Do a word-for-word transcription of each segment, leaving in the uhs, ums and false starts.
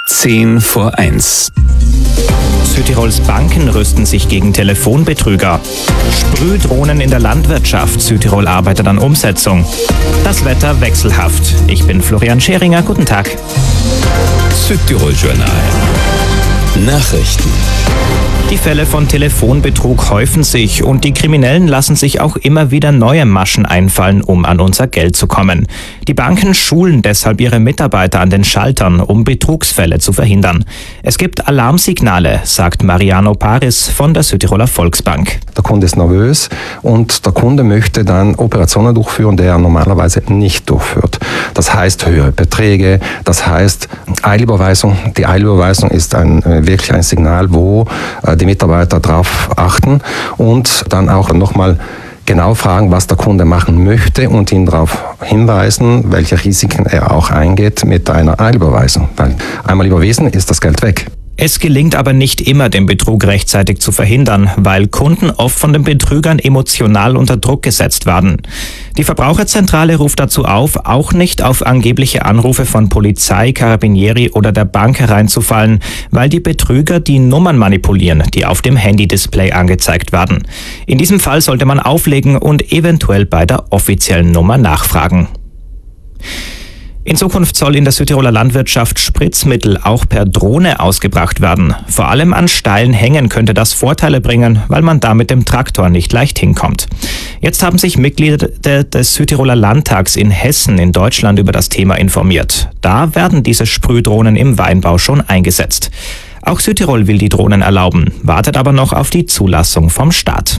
Zehn vor eins. Südtirols Banken rüsten sich gegen Telefonbetrüger. Sprühdrohnen in der Landwirtschaft. Südtirol arbeitet an Umsetzung. Das Wetter wechselhaft. Ich bin Florian Scheringer. Guten Tag. Südtirol Journal. Nachrichten. Die Fälle von Telefonbetrug häufen sich und die Kriminellen lassen sich auch immer wieder neue Maschen einfallen, um an unser Geld zu kommen. Die Banken schulen deshalb ihre Mitarbeiter an den Schaltern, um Betrugsfälle zu verhindern. Es gibt Alarmsignale, sagt Mariano Paris von der Südtiroler Volksbank. Der Kunde ist nervös und der Kunde möchte dann Operationen durchführen, die er normalerweise nicht durchführt. Das heißt höhere Beträge, das heißt Eilüberweisung. Die Eilüberweisung ist ein, wirklich ein Signal, wo die Mitarbeiter darauf achten und dann auch nochmal genau fragen, was der Kunde machen möchte und ihn darauf hinweisen, welche Risiken er auch eingeht mit einer Eilüberweisung. Weil einmal überwiesen ist das Geld weg. Es gelingt aber nicht immer, den Betrug rechtzeitig zu verhindern, weil Kunden oft von den Betrügern emotional unter Druck gesetzt werden. Die Verbraucherzentrale ruft dazu auf, auch nicht auf angebliche Anrufe von Polizei, Carabinieri oder der Bank hereinzufallen, weil die Betrüger die Nummern manipulieren, die auf dem Handy-Display angezeigt werden. In diesem Fall sollte man auflegen und eventuell bei der offiziellen Nummer nachfragen. In Zukunft soll in der Südtiroler Landwirtschaft Spritzmittel auch per Drohne ausgebracht werden. Vor allem an steilen Hängen könnte das Vorteile bringen, weil man da mit dem Traktor nicht leicht hinkommt. Jetzt haben sich Mitglieder des Südtiroler Landtags in Hessen in Deutschland über das Thema informiert. Da werden diese Sprühdrohnen im Weinbau schon eingesetzt. Auch Südtirol will die Drohnen erlauben, wartet aber noch auf die Zulassung vom Staat.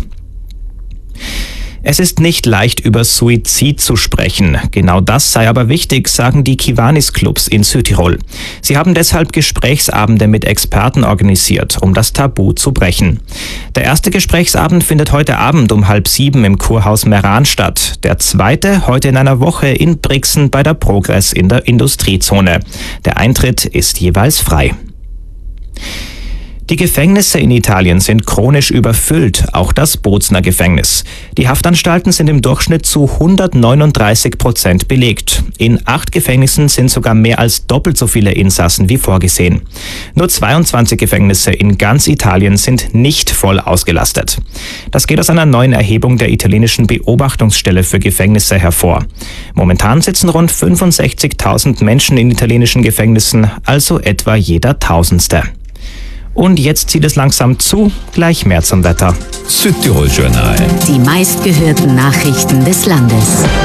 Es ist nicht leicht, über Suizid zu sprechen. Genau das sei aber wichtig, sagen die Kiwanis-Clubs in Südtirol. Sie haben deshalb Gesprächsabende mit Experten organisiert, um das Tabu zu brechen. Der erste Gesprächsabend findet heute Abend um halb sieben im Kurhaus Meran statt. Der zweite heute in einer Woche in Brixen bei der Progress in der Industriezone. Der Eintritt ist jeweils frei. Die Gefängnisse in Italien sind chronisch überfüllt, auch das Bozner Gefängnis. Die Haftanstalten sind im Durchschnitt zu hundertneununddreißig Prozent belegt. In acht Gefängnissen sind sogar mehr als doppelt so viele Insassen wie vorgesehen. Nur zweiundzwanzig Gefängnisse in ganz Italien sind nicht voll ausgelastet. Das geht aus einer neuen Erhebung der italienischen Beobachtungsstelle für Gefängnisse hervor. Momentan sitzen rund fünfundsechzigtausend Menschen in italienischen Gefängnissen, also etwa jeder Tausendste. Und jetzt zieht es langsam zu, gleich mehr zum Wetter. Südtirol Journal. Die meistgehörten Nachrichten des Landes.